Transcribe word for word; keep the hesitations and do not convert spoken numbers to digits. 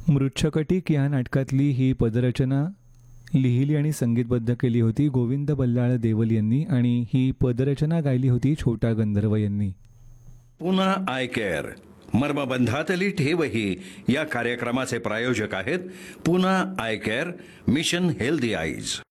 मृच्छकटिक या नाटकातली ही पदरचना लिहिली आणि संगीतबद्ध केली होती गोविंद बल्लाळ देवल यांनी आणि ही पदरचना गायली होती छोटा गंधर्व यांनी. पुन्हा आय केअर मर्मबंधातली ठेवही या कार्यक्रमाचे प्रायोजक आहेत. पुन्हा I care, mission healthy eyes.